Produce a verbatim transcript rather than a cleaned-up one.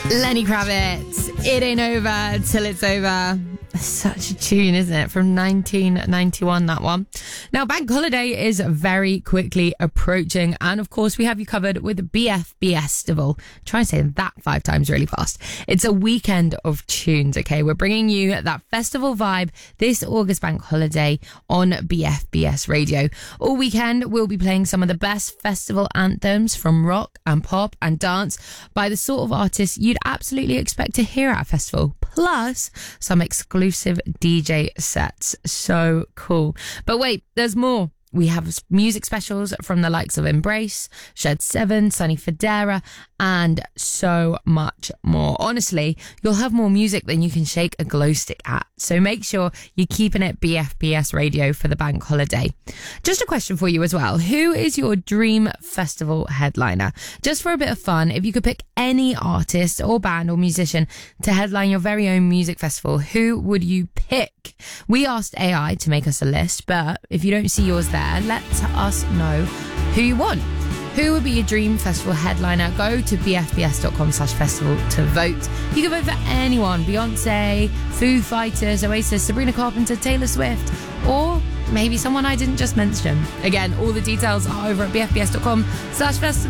Lenny Kravitz, It Ain't Over Till It's Over. Such a tune, isn't it? From nineteen ninety-one, that one. Now, bank holiday is very quickly approaching. And of course, we have you covered with B F B Festival. Try and say that five times really fast. It's a weekend of tunes, okay? We're bringing you that festival vibe this August bank holiday on B F B S Radio. All weekend, we'll be playing some of the best festival anthems from rock and pop and dance by the sort of artists you'd absolutely expect to hear at a festival. Plus, some exclusive D J sets. So cool. But wait, there's more. We have music specials from the likes of Embrace, Shed seven, Sunny Federa, and so much more. Honestly, you'll have more music than you can shake a glow stick at. So make sure you're keeping it B F B S Radio for the bank holiday. Just a question for you as well. Who is your dream festival headliner? Just for a bit of fun, if you could pick any artist or band or musician to headline your very own music festival, who would you pick? We asked A I to make us a list, but if you don't see yours there, let us know who you want. Who would be your dream festival headliner? Go to bfbs.com slash festival to vote. You can vote for anyone. Beyonce, Foo Fighters, Oasis, Sabrina Carpenter, Taylor Swift, or maybe someone I didn't just mention. Again, all the details are over at bfbs.com slash festival.